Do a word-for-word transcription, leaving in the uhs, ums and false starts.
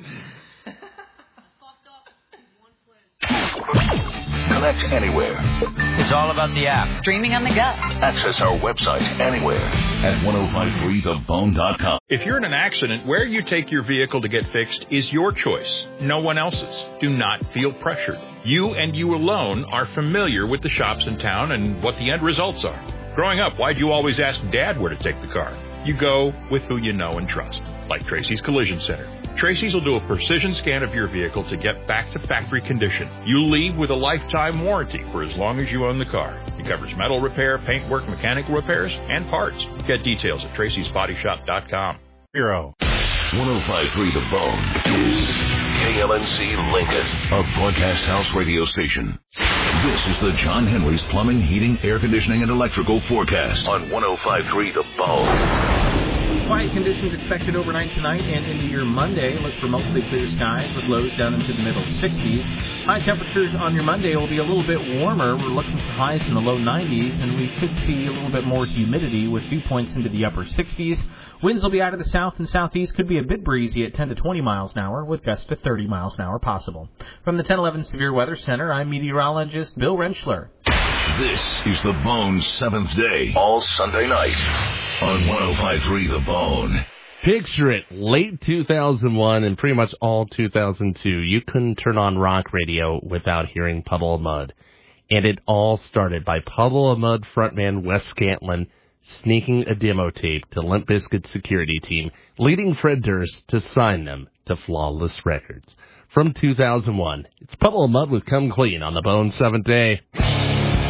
Connect anywhere. It's all about the app. Streaming on the go. Access our website anywhere at ten fifty-three the bone dot com. If you're in an accident, where you take your vehicle to get fixed is your choice, no one else's. Do not feel pressured. You and you alone are familiar with the shops in town and what the end results are. Growing up, why'd you always ask Dad where to take the car? You go with who you know and trust, like Tracy's Collision Center. Tracy's will do a precision scan of your vehicle to get back to factory condition. You leave with a lifetime warranty for as long as you own the car. It covers metal repair, paintwork, mechanical repairs, and parts. Get details at tracys body shop dot com. Bureau. ten fifty-three The Bone is K L N C Lincoln, a broadcast house radio station. This is the John Henry's Plumbing, Heating, Air Conditioning, and Electrical forecast on ten fifty-three The Bone. Quiet conditions expected overnight tonight and into your Monday. Look for mostly clear skies with lows down into the middle sixties. High temperatures on your Monday will be a little bit warmer. We're looking for highs in the low nineties, and we could see a little bit more humidity with dew points into the upper sixties. Winds will be out of the south and southeast. Could be a bit breezy at ten to twenty miles an hour with gusts to thirty miles an hour possible. From the ten eleven Severe Weather Center, I'm meteorologist Bill Rentschler. This is The Bone's seventh day, all Sunday night on ten fifty-three The Bone. Picture it, late two thousand one and pretty much all two thousand two. You couldn't turn on rock radio without hearing Puddle of Mudd. And it all started by Puddle of Mudd frontman Wes Scantlin sneaking a demo tape to Limp Bizkit's security team, leading Fred Durst to sign them to Flawless Records. From two thousand one, it's Puddle of Mudd with Come Clean on The Bone's seventh day.